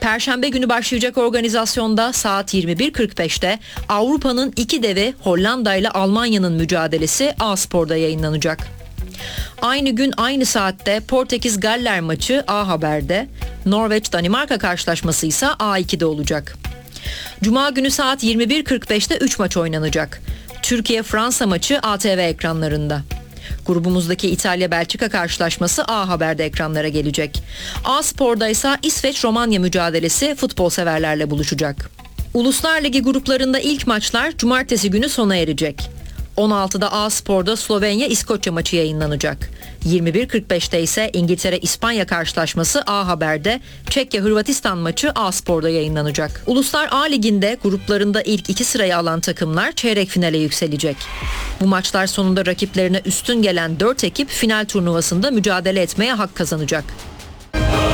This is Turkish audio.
Perşembe günü başlayacak organizasyonda saat 21.45'te Avrupa'nın iki devi Hollanda ile Almanya'nın mücadelesi A-Spor'da yayınlanacak. Aynı gün aynı saatte Portekiz-Galler maçı A Haber'de, Norveç-Danimarka karşılaşması ise A2'de olacak. Cuma günü saat 21.45'te 3 maç oynanacak. Türkiye-Fransa maçı ATV ekranlarında. Grubumuzdaki İtalya-Belçika karşılaşması A Haber'de ekranlara gelecek. A-Spor'da ise İsveç-Romanya mücadelesi futbol severlerle buluşacak. Uluslar Ligi gruplarında ilk maçlar cumartesi günü sona erecek. 16'da A-Spor'da Slovenya-İskoçya maçı yayınlanacak. 21.45'te ise İngiltere-İspanya karşılaşması A Haber'de, Çekya-Hırvatistan maçı A-Spor'da yayınlanacak. Uluslar A Ligi'nde gruplarında ilk 2 sırayı alan takımlar çeyrek finale yükselecek. Bu maçlar sonunda rakiplerine üstün gelen 4 ekip final turnuvasında mücadele etmeye hak kazanacak.